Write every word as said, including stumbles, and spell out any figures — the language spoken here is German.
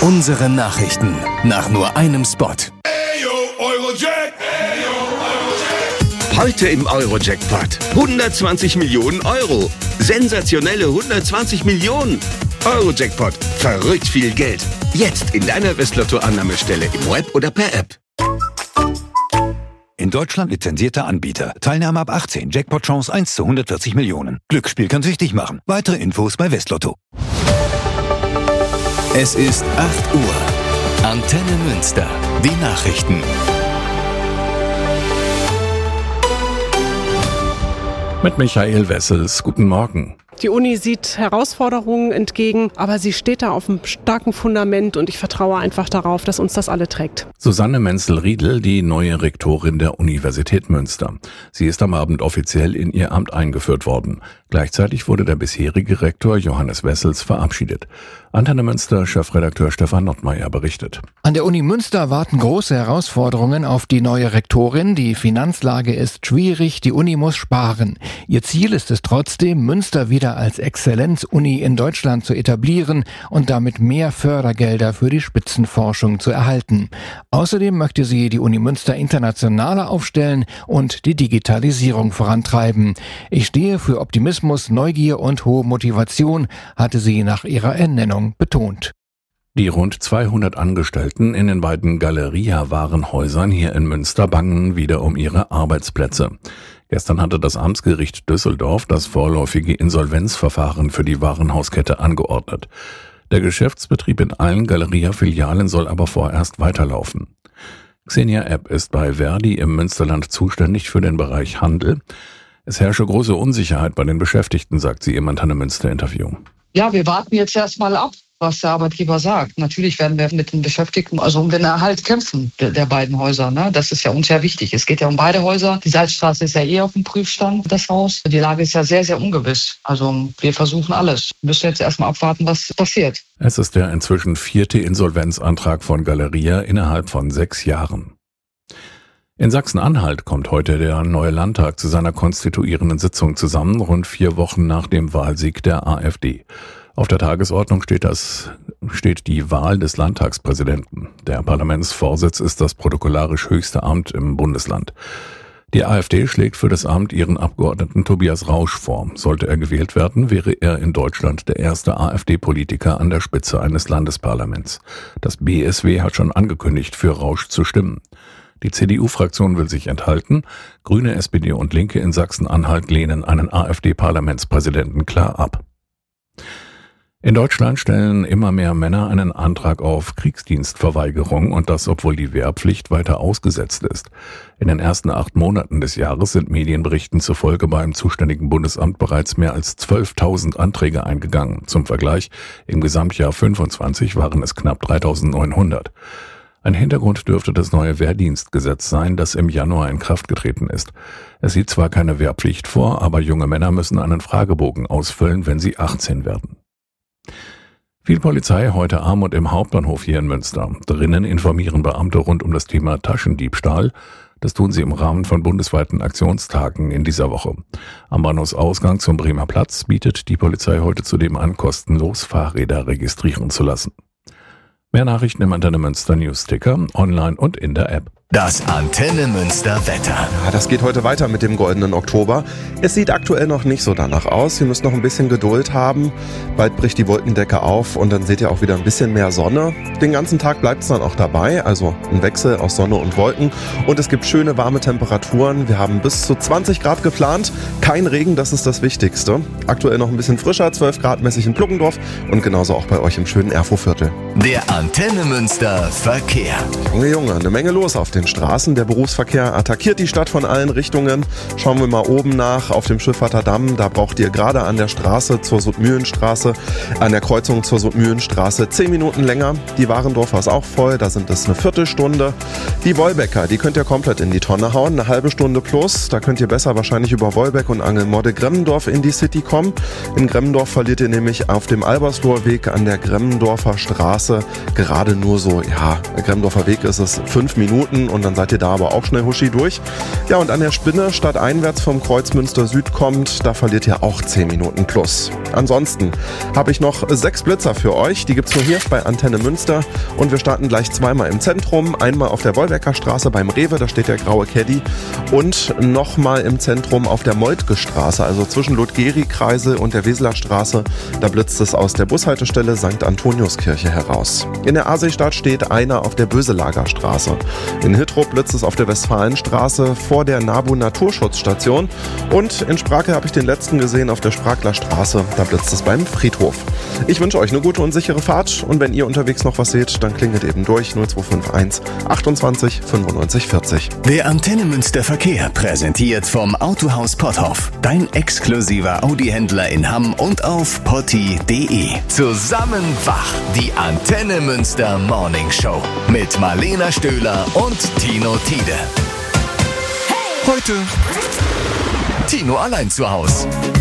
Unsere Nachrichten nach nur einem Spot. Heute im Euro-Jackpot. hundertzwanzig Millionen Euro. Sensationelle hundertzwanzig Millionen. Euro-Jackpot. Verrückt viel Geld. Jetzt in deiner Westlotto-Annahmestelle im Web oder per App. In Deutschland lizenzierter Anbieter. Teilnahme ab achtzehn. Jackpot-Chance eins zu hundertvierzig Millionen. Glücksspiel kann süchtig machen. Weitere Infos bei Westlotto. Es ist acht Uhr. Antenne Münster. Die Nachrichten. Mit Michael Wessels. Guten Morgen. Die Uni sieht Herausforderungen entgegen, aber sie steht da auf einem starken Fundament und ich vertraue einfach darauf, dass uns das alle trägt. Susanne Menzel-Riedel, die neue Rektorin der Universität Münster. Sie ist am Abend offiziell in ihr Amt eingeführt worden. Gleichzeitig wurde der bisherige Rektor Johannes Wessels verabschiedet. Antenne Münster Chefredakteur Stefan Nottmeier berichtet. An der Uni Münster warten große Herausforderungen auf die neue Rektorin. Die Finanzlage ist schwierig, die Uni muss sparen. Ihr Ziel ist es trotzdem, Münster wieder als Exzellenzuni in Deutschland zu etablieren und damit mehr Fördergelder für die Spitzenforschung zu erhalten. Außerdem möchte sie die Uni Münster internationaler aufstellen und die Digitalisierung vorantreiben. Ich stehe für Optimismus, Neugier und hohe Motivation, hatte sie nach ihrer Ernennung betont. Die rund zweihundert Angestellten in den beiden Galeria-Warenhäusern hier in Münster bangen wieder um ihre Arbeitsplätze. Gestern hatte das Amtsgericht Düsseldorf das vorläufige Insolvenzverfahren für die Warenhauskette angeordnet. Der Geschäftsbetrieb in allen Galeria-Filialen soll aber vorerst weiterlaufen. Xenia Epp ist bei Verdi im Münsterland zuständig für den Bereich Handel. Es herrsche große Unsicherheit bei den Beschäftigten, sagt sie im Antenne Münster-Interview. Ja, wir warten jetzt erstmal ab, was der Arbeitgeber sagt. Natürlich werden wir mit den Beschäftigten also um den Erhalt kämpfen, der, der beiden Häuser. Ne? Das ist ja uns sehr wichtig. Es geht ja um beide Häuser. Die Salzstraße ist ja eh auf dem Prüfstand, das Haus. Die Lage ist ja sehr, sehr ungewiss. Also wir versuchen alles. Wir müssen jetzt erstmal abwarten, was passiert. Es ist der inzwischen vierte Insolvenzantrag von Galeria innerhalb von sechs Jahren. In Sachsen-Anhalt kommt heute der neue Landtag zu seiner konstituierenden Sitzung zusammen, rund vier Wochen nach dem Wahlsieg der AfD. Auf der Tagesordnung steht das, steht die Wahl des Landtagspräsidenten. Der Parlamentsvorsitz ist das protokollarisch höchste Amt im Bundesland. Die AfD schlägt für das Amt ihren Abgeordneten Tobias Rausch vor. Sollte er gewählt werden, wäre er in Deutschland der erste AfD-Politiker an der Spitze eines Landesparlaments. Das B S W hat schon angekündigt, für Rausch zu stimmen. Die C D U-Fraktion will sich enthalten. Grüne, S P D und Linke in Sachsen-Anhalt lehnen einen AfD-Parlamentspräsidenten klar ab. In Deutschland stellen immer mehr Männer einen Antrag auf Kriegsdienstverweigerung und das, obwohl die Wehrpflicht weiter ausgesetzt ist. In den ersten acht Monaten des Jahres sind Medienberichten zufolge beim zuständigen Bundesamt bereits mehr als zwölftausend Anträge eingegangen. Zum Vergleich, im Gesamtjahr fünfundzwanzig waren es knapp dreitausendneunhundert. Ein Hintergrund dürfte das neue Wehrdienstgesetz sein, das im Januar in Kraft getreten ist. Es sieht zwar keine Wehrpflicht vor, aber junge Männer müssen einen Fragebogen ausfüllen, wenn sie achtzehn werden. Viel Polizei heute Abend im Hauptbahnhof hier in Münster. Drinnen informieren Beamte rund um das Thema Taschendiebstahl. Das tun sie im Rahmen von bundesweiten Aktionstagen in dieser Woche. Am Bahnhofsausgang zum Bremer Platz bietet die Polizei heute zudem an, kostenlos Fahrräder registrieren zu lassen. Mehr Nachrichten im Antenne Münster News-Ticker, online und in der App. Das Antenne Münster Wetter. Ja, das geht heute weiter mit dem goldenen Oktober. Es sieht aktuell noch nicht so danach aus. Ihr müsst noch ein bisschen Geduld haben. Bald bricht die Wolkendecke auf und dann seht ihr auch wieder ein bisschen mehr Sonne. Den ganzen Tag bleibt es dann auch dabei. Also ein Wechsel aus Sonne und Wolken. Und es gibt schöne warme Temperaturen. Wir haben bis zu zwanzig Grad geplant. Kein Regen, das ist das Wichtigste. Aktuell noch ein bisschen frischer, zwölf Grad mäßig in Pluckendorf und genauso auch bei euch im schönen Erfurtviertel. Der Antenne Münster Verkehr. Junge, Junge, eine Menge los auf den Straßen. Der Berufsverkehr attackiert die Stadt von allen Richtungen. Schauen wir mal oben nach auf dem Schifferter Damm. Da braucht ihr gerade an der Straße zur Sudmühlenstraße, an der Kreuzung zur Sudmühlenstraße zehn Minuten länger. Die Warendorfer ist auch voll, da sind es eine Viertelstunde. Die Wolbecker, die könnt ihr komplett in die Tonne hauen, eine halbe Stunde plus. Da könnt ihr besser wahrscheinlich über Wolbeck und Angelmodde Gremmendorf in die City kommen. In Gremmendorf verliert ihr nämlich auf dem Albersloher Weg an der Gremmendorfer Straße gerade nur so, ja, der Gremmendorfer Weg ist es fünf Minuten und dann seid ihr da aber auch schnell huschi durch. Ja, und an der Spinne, stadteinwärts vom Kreuz Münster Süd kommt, da verliert ihr auch zehn Minuten plus. Ansonsten habe ich noch sechs Blitzer für euch, die gibt's nur hier bei Antenne Münster und wir starten gleich zweimal im Zentrum, einmal auf der Wolbecker Straße beim Rewe, da steht der graue Caddy, und nochmal im Zentrum auf der Moltke Straße, also zwischen Ludgeri-Kreise und der Weseler Straße, da blitzt es aus der Bushaltestelle Sankt Antoniuskirche heraus. In der Aasseestadt steht einer auf der Böselager Straße. In Hittrop blitzt es auf der Westfalenstraße vor der NABU Naturschutzstation und in Sprake habe ich den letzten gesehen auf der Sprakler Straße, da blitzt es beim Friedhof. Ich wünsche euch eine gute und sichere Fahrt und wenn ihr unterwegs noch was seht, dann klingelt eben durch null zwei fünf eins achtundzwanzig fünfundneunzig vierzig. Der Antenne Münster Verkehr präsentiert vom Autohaus Potthoff. Dein exklusiver Audi-Händler in Hamm und auf potti punkt de. Zusammen wach, die Antenne Münster Morning Show mit Marlena Stöhler und Tino Tiede. Heute Tino allein zu Hause.